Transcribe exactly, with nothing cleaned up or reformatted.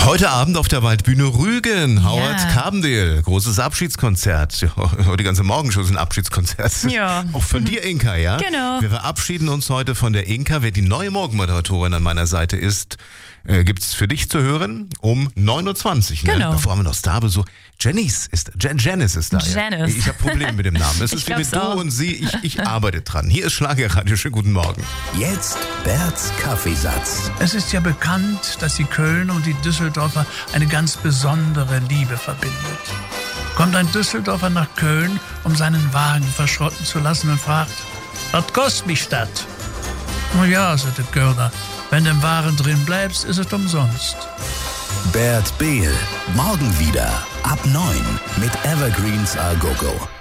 Heute Abend auf der Waldbühne Rügen, Howard Ja. Carbendale, großes Abschiedskonzert. Ja, die ganze Morgenshow ist ein Abschiedskonzert. Ja. Auch von dir, Inka, ja? Genau. Wir verabschieden uns heute von der Inka. Wer die neue Morgenmoderatorin an meiner Seite ist, äh, gibt's für dich zu hören um neun Uhr zwanzig. Ne? Genau. Davor haben wir noch Starbesuch. Janice ist, Jan Janice ist da. Janice. Ja. Ich habe Probleme mit dem Namen. Es Ich ist wie mit glaub's du auch. und sie. Ich, ich arbeite dran. Hier ist Schlagerradio. Schönen guten Morgen. Jetzt Berts Kaffeesatz. Es ist ja bekannt, dass die Kölner und die Düsseldorfer eine ganz besondere Liebe verbindet. Kommt ein Düsseldorfer nach Köln, um seinen Wagen verschrotten zu lassen und fragt, was kostet mich das? Na ja, sagt der Kölner, wenn du im Waren drin bleibst, ist es umsonst. Bert Behl. Morgen wieder ab neun mit Evergreens A Go Go.